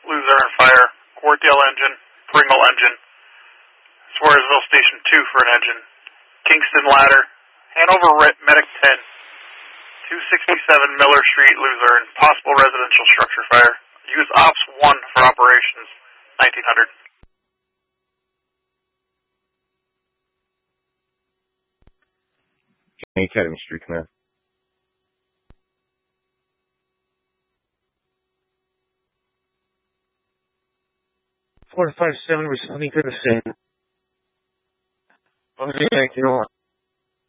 Luzerne Fire, Quartdale engine, Pringle engine, Swarsville Station 2 for an engine, Kingston Ladder, Hanover Medic 10, 267 Miller Street, Luzerne, possible residential structure fire. Use Ops 1 for operations, 1900. Academy Street, command. 457 responding to the scene. 1 0 on.